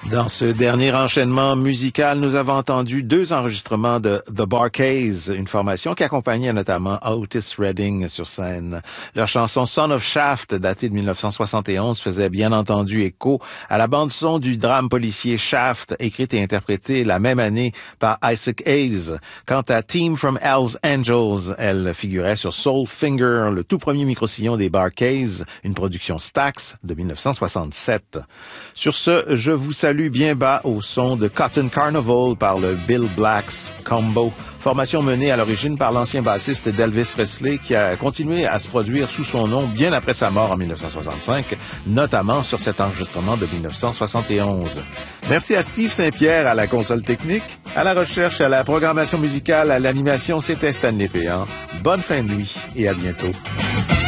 Dans ce dernier enchaînement musical, nous avons entendu deux enregistrements de The Bar-Kays, une formation qui accompagnait notamment Otis Redding sur scène. Leur chanson Son of Shaft, datée de 1971, faisait bien entendu écho à la bande-son du drame policier Shaft, écrite et interprétée la même année par Isaac Hayes. Quant à Team from Hell's Angels, elle figurait sur Soul Finger, le tout premier micro-sillon des Bar-Kays, une production Stax de 1967. Sur ce, je vous salue bien bas au son de Cotton Carnival par le Bill Blacks Combo, formation menée à l'origine par l'ancien bassiste d'Elvis Presley qui a continué à se produire sous son nom bien après sa mort en 1965, notamment sur cet enregistrement de 1971. Merci à Steve Saint-Pierre à la console technique, à la recherche, à la programmation musicale, à l'animation, c'était Stanley Péan. Bonne fin de nuit et à bientôt.